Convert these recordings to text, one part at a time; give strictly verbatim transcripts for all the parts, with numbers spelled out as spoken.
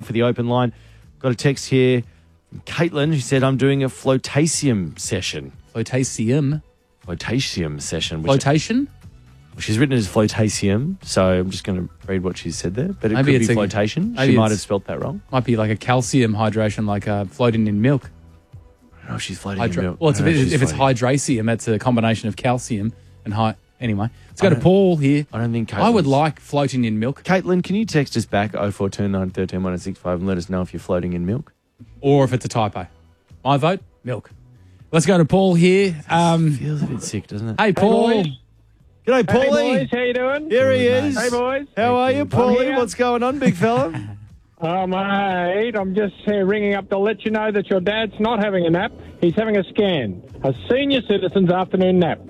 for the open line. Got a text here from Caitlin who said, I'm doing a flotation session. Flotation? Flotation session. Which Flotation? Well, she's written it as flotation, so I'm just going to read what she said there. But it Maybe could it's be a- flotation. maybe She might it's- have spelt that wrong. Might be like a calcium hydration, like uh, floating in milk. Oh, she's floating Hydra- in milk. Well, it's a I don't bit, know if if she's it's floating. hydracium, that's a combination of calcium and high. Anyway, let's go I to don't- Paul here. I don't think I would Caitlin's- like floating in milk. Caitlin, can you text us back oh four two nine, one three one oh six five and let us know if you're floating in milk? Or if it's a typo. My vote, milk. Let's go to Paul here. Um, Feels a bit sick, doesn't it? hey, Paul. boys. G'day, Hey, Paulie. boys, how you doing? Here he Good, is. Hey, boys. How are you, I'm Paulie? here. What's going on, big fella? Oh, mate, I'm just uh, ringing up to let you know that your dad's not having a nap. He's having a scan, a senior citizen's afternoon nap.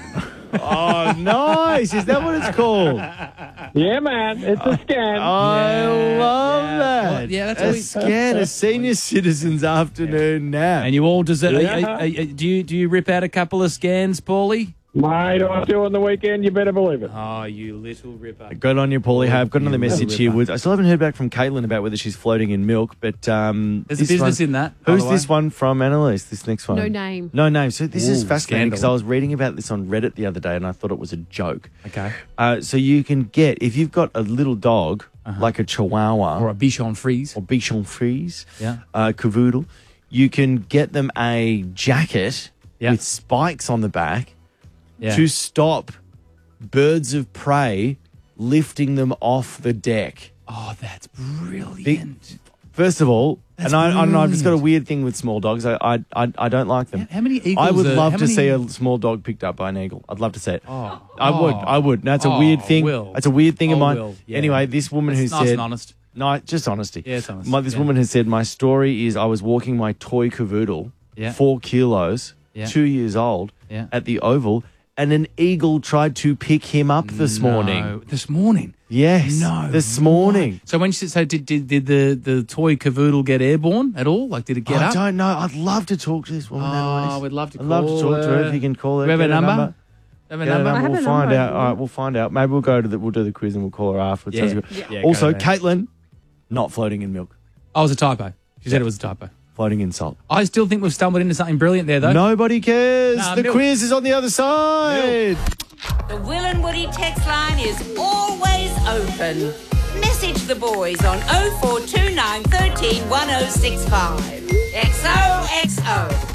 Oh, nice. Is that what it's called? Yeah, man, it's a scan. I love yeah. that. Well, yeah, that's a what we- scan, a senior citizen's afternoon nap. And you all deserve. Yeah. are- are- are- do you do you rip out a couple of scans, Paulie? Mate, I do on the weekend, you better believe it. Oh, you little ripper. Good on you, Paulie. Hey, I've got another You message little here. ripper. With, I still haven't heard back from Caitlin about whether she's floating in milk, but um, There's a this business one- in that. by Who's the this way. one from, Annalise? This next one? No name. No name. So this is Ooh, fascinating because I scandal. was reading about this on Reddit the other day and I thought it was a joke. Okay. Uh, so you can get, if you've got a little dog, like a Chihuahua Or a bichon frise. or Bichon Frise, Yeah. uh, Cavoodle, you can get them a jacket Yeah. with spikes on the back Yeah. to stop birds of prey lifting them off the deck. Oh, that's brilliant. First of all, That's and I, I don't know, I've just got a brilliant. weird thing with small dogs. I I, I, I don't like them. How many eagles? I would are- love how to many- see a small dog picked up by an eagle. I'd love to see it. Oh, I would. oh, I would. That's a oh, weird thing. Will. That's a weird thing of Oh, mine. Will, yeah. Anyway, this woman It's who nice said, and honest. no, just honesty. Yeah, it's honest, My, this yeah. woman has said, my story is I was walking my toy cavoodle, Yeah. four kilos, Yeah. two years old, Yeah. at the Oval, and an eagle tried to pick him up this No, morning. This morning. Yes, No. this morning. So when she so did did, did the, the toy cavoodle get airborne at all? Like did it get I up? don't know. I'd love to talk to this woman. Oh, Annalise. we'd love to I'd love to call talk to her her. if you can call her. We have Get a her number? Have a Get her number? I have We'll a find number. out. All right, we'll find out. Maybe we'll go to the we'll do the quiz and we'll call her afterwards. Yeah. Sounds good. Yeah. Yeah, go Also, to that. Caitlin, not floating in milk, Oh, it was a typo. She said it was a typo. floating in salt. I still think we've stumbled into something brilliant there, though. Nobody cares. Nah, the milk. quiz is on the other side. The Will and Woody text line is always open. Message the boys on oh four two nine, one three, one oh six five. X O X O.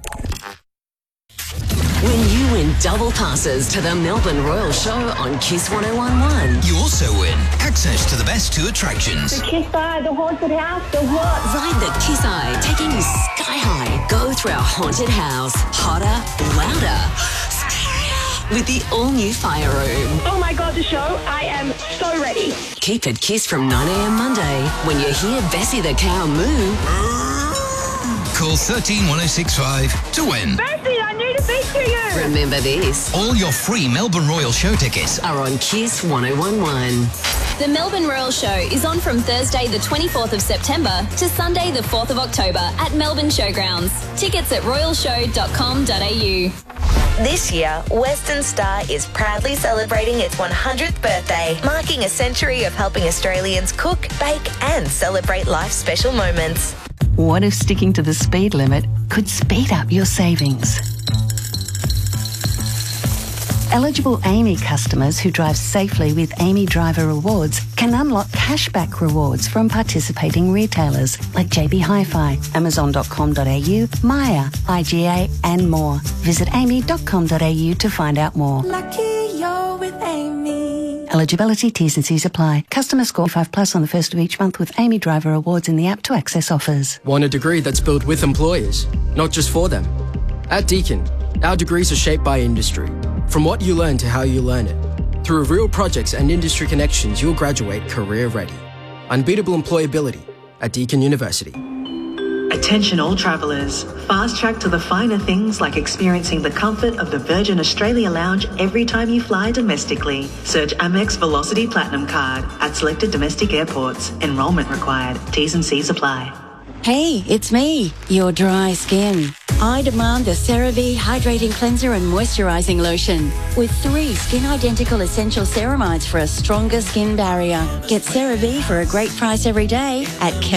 When you win double passes to the Melbourne Royal Show on Kiss one oh one one. You also win access to the best two attractions. Kiss Eye, the haunted house, the what? Ride the Kiss Eye, taking you sky high. Go through our haunted house. Hotter, louder, scarier. With the all-new Fire Room. Oh my God, the show. I am so ready. Keep it Kiss from nine a.m. Monday when you hear Bessie the cow moo. Call one three one oh six five to win. Bessie, I need to speak to you. Remember this. All your free Melbourne Royal Show tickets Are on Kiss one oh one one. The Melbourne Royal Show is on from Thursday the twenty-fourth of September to Sunday the fourth of October at Melbourne Showgrounds. Tickets at royal show dot com dot a u. This year, Western Star is proudly celebrating its one hundredth birthday, marking a century of helping Australians cook, bake and celebrate life's special moments. What if sticking to the speed limit could speed up your savings? Eligible Amy customers who drive safely with Amy Driver Rewards can unlock cashback rewards from participating retailers like J B Hi-Fi, amazon dot com dot a u, Maya, I G A and more. Visit amy dot com dot a u to find out more. Lucky you're with Amy. Eligibility, T's and C's apply. Customer score five plus on the first of each month with Amy Driver Rewards in the app to access offers. Want a degree that's built with employers, not just for them? At Deakin, our degrees are shaped by industry. From what you learn to how you learn it. Through real projects and industry connections, you'll graduate career ready. Unbeatable employability at Deakin University. Attention all travellers. Fast track to the finer things like experiencing the comfort of the Virgin Australia Lounge every time you fly domestically. Search Amex Velocity Platinum Card at selected domestic airports. Enrolment required. T's and C's apply. Hey, it's me, your dry skin. I demand the CeraVe Hydrating Cleanser and Moisturising Lotion with three skin-identical essential ceramides for a stronger skin barrier. Get CeraVe for a great price every day at